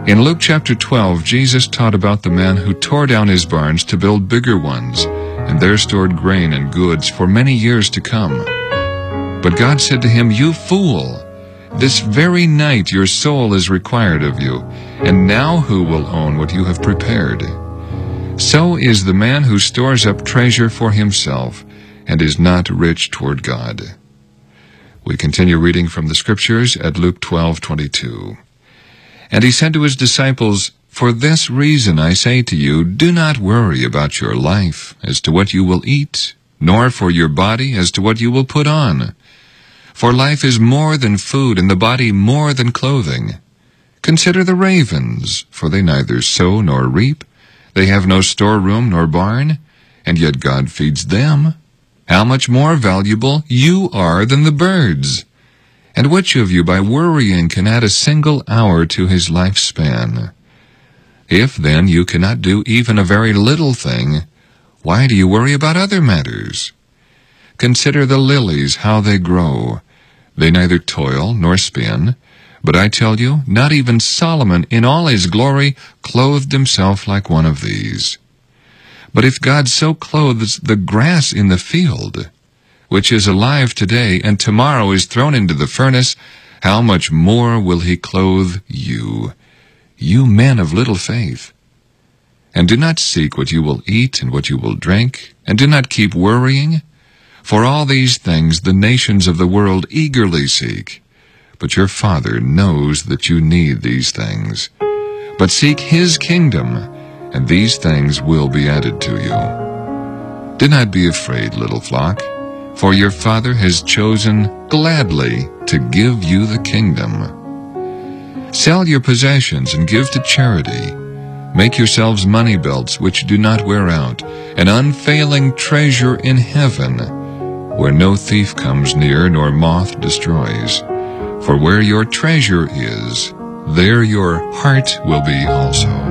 In Luke chapter 12, Jesus taught about the man who tore down his barns to build bigger ones, and there stored grain and goods for many years to come. But God said to him, "You fool! This very night your soul is required of you, and now who will own what you have prepared? So is the man who stores up treasure for himself, and is not rich toward God." We continue reading from the Scriptures at Luke 12:22. And he said to his disciples, "For this reason I say to you, do not worry about your life as to what you will eat, nor for your body as to what you will put on. For life is more than food, and the body more than clothing. Consider the ravens, for they neither sow nor reap. They have no storeroom nor barn, and yet God feeds them. How much more valuable you are than the birds? And which of you by worrying can add a single hour to his lifespan? If then you cannot do even a very little thing, why do you worry about other matters? Consider the lilies, how they grow. They neither toil nor spin. But I tell you, not even Solomon in all his glory clothed himself like one of these. But if God so clothes the grass in the field, which is alive today and tomorrow is thrown into the furnace, how much more will he clothe you, you men of little faith? And do not seek what you will eat and what you will drink, and do not keep worrying, for all these things the nations of the world eagerly seek. But your Father knows that you need these things. But seek his kingdom, and these things will be added to you. Do not be afraid, little flock, for your Father has chosen gladly to give you the kingdom. Sell your possessions and give to charity. Make yourselves money belts which do not wear out, an unfailing treasure in heaven, where no thief comes near nor moth destroys. For where your treasure is, there your heart will be also.